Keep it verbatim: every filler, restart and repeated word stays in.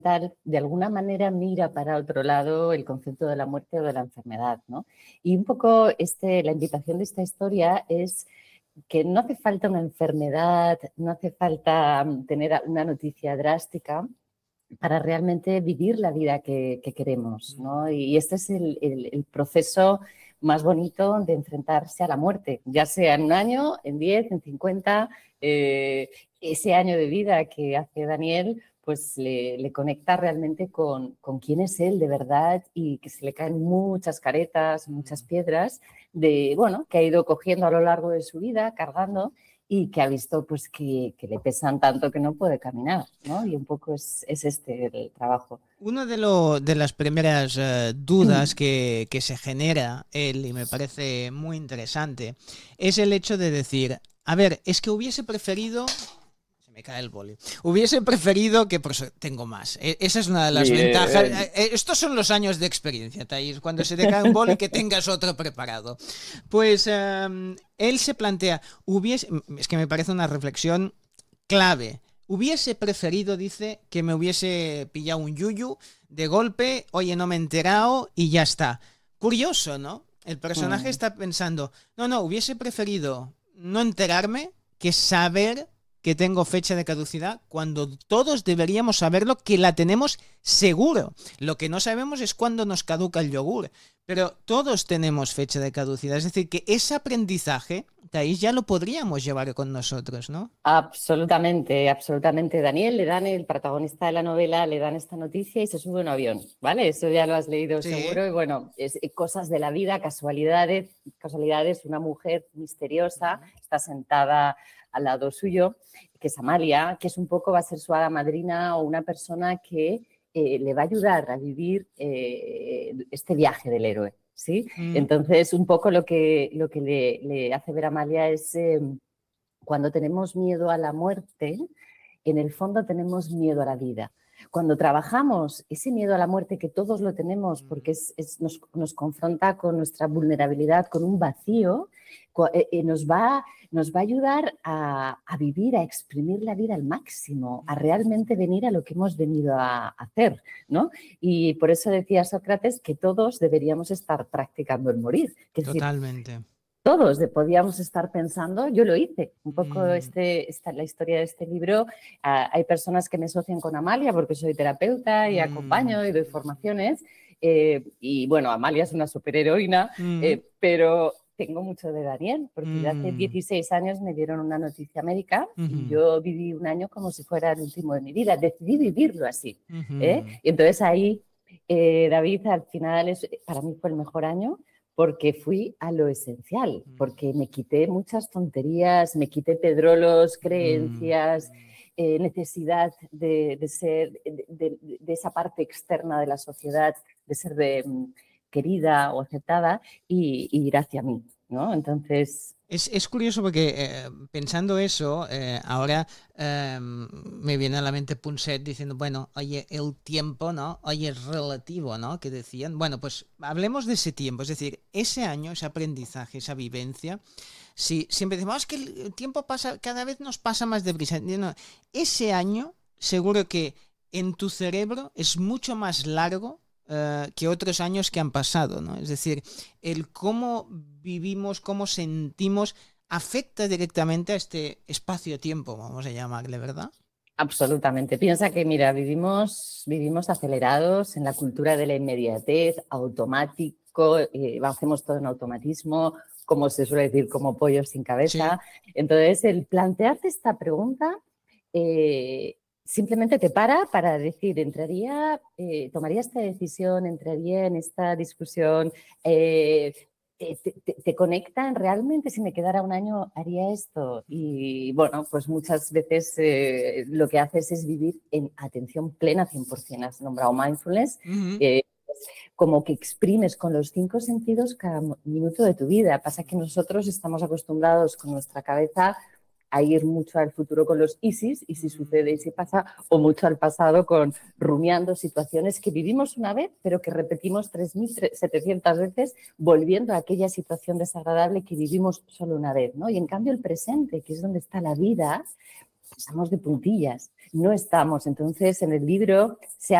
tal, de alguna manera mira para otro lado el concepto de la muerte o de la enfermedad, ¿no? Y un poco este, la invitación de esta historia es que no hace falta una enfermedad, no hace falta tener una noticia drástica para realmente vivir la vida que, que queremos, ¿no? Y este es el, el, el proceso más bonito de enfrentarse a la muerte, ya sea en un año, en diez, en cincuenta, eh, ese año de vida que hace Daniel, pues le, le conecta realmente con, con quién es él de verdad y que se le caen muchas caretas, muchas piedras de, bueno, que ha ido cogiendo a lo largo de su vida, cargando, y que ha visto pues que, que le pesan tanto que no puede caminar, ¿no? Y un poco es, es este el trabajo. Una de, lo, de las primeras uh, dudas que, que se genera él, y me parece muy interesante, es el hecho de decir, a ver, es que hubiese preferido... Me cae el boli. Hubiese preferido que, por eso tengo más. Esa es una de las ventajas. Bien. Estos son los años de experiencia, Thais. Cuando se te cae un boli, que tengas otro preparado. Pues um, él se plantea, hubiese, es que me parece una reflexión clave. Hubiese preferido, dice, que me hubiese pillado un yuyu de golpe, oye, no me he enterado y ya está. Curioso, ¿no? El personaje Mm. está pensando, no, no, hubiese preferido no enterarme que saber que tengo fecha de caducidad cuando todos deberíamos saberlo, que la tenemos seguro. Lo que no sabemos es cuándo nos caduca el yogur, pero todos tenemos fecha de caducidad. Es decir, que ese aprendizaje, Thais, ya lo podríamos llevar con nosotros, ¿no? Absolutamente, absolutamente. Daniel, le dan, el protagonista de la novela, le dan esta noticia y se sube a un avión, ¿vale? Eso ya lo has leído Sí. seguro. Y bueno, es cosas de la vida, casualidades, casualidades. Una mujer misteriosa está sentada al lado suyo, que es Amalia, que es un poco, va a ser su hada madrina o una persona que eh, le va a ayudar a vivir eh, este viaje del héroe, ¿sí? Mm. Entonces, un poco lo que, lo que le, le hace ver a Amalia es... Eh, cuando tenemos miedo a la muerte, en el fondo tenemos miedo a la vida. Cuando trabajamos, ese miedo a la muerte que todos lo tenemos porque es, es, nos, nos confronta con nuestra vulnerabilidad, con un vacío, eh, nos, va, nos va a ayudar a, a vivir, a exprimir la vida al máximo, a realmente venir a lo que hemos venido a hacer, ¿no? Y por eso decía Sócrates que todos deberíamos estar practicando el morir. Es decir, Totalmente. todos podíamos estar pensando, yo lo hice, un poco Mm. este, esta, la historia de este libro. Uh, hay personas que me asocian con Amalia porque soy terapeuta y Mm. acompaño y doy formaciones. Eh, y bueno, Amalia es una superheroína, Mm. eh, pero tengo mucho de Daniel, porque yo hace Mm. dieciséis años me dieron una noticia médica y Mm. yo viví un año como si fuera el último de mi vida. Decidí vivirlo así. ¿eh? Mm. Y entonces ahí, eh, David, al final es, para mí fue el mejor año, porque fui a lo esencial, porque me quité muchas tonterías, me quité pedrolos, Mm. creencias, eh, necesidad de, de ser, de, de, de, esa parte externa de la sociedad, de ser de, um, querida o aceptada y, y ir hacia mí, ¿no? Entonces... Es, es curioso porque eh, pensando eso, eh, ahora eh, me viene a la mente Punset diciendo, bueno, oye, el tiempo, ¿no? Oye, es relativo, ¿no? Que decían. Bueno, pues hablemos de ese tiempo, es decir, ese año, ese aprendizaje, esa vivencia. Si siempre decimos, oh, es que el tiempo pasa, cada vez nos pasa más deprisa. No, ese año, seguro que en tu cerebro es mucho más largo Uh, que otros años que han pasado, ¿no? Es decir, el cómo vivimos, cómo sentimos, afecta directamente a este espacio-tiempo, vamos a llamarle, ¿verdad? Absolutamente. Piensa que, mira, vivimos, vivimos acelerados en la cultura de la inmediatez, automático, eh, hacemos todo en automatismo, como se suele decir, como pollos sin Sí. cabeza. Entonces, el plantearte esta pregunta eh, simplemente te para para decir, entraría, eh, tomaría esta decisión, entraría en esta discusión, eh, Te, te, te, conectan realmente. Si me quedara un año haría esto. Y bueno, pues muchas veces eh, lo que haces es vivir en atención plena cien por ciento. Has nombrado mindfulness, Uh-huh. eh, como que exprimes con los cinco sentidos cada minuto de tu vida. Pasa que nosotros estamos acostumbrados con nuestra cabeza a ir mucho al futuro con los ISIS, y si sucede y si pasa, o mucho al pasado con rumiando situaciones que vivimos una vez, pero que repetimos tres mil setecientas veces, volviendo a aquella situación desagradable que vivimos solo una vez, ¿no? Y en cambio el presente, que es donde está la vida, estamos de puntillas, no estamos. Entonces, en el libro se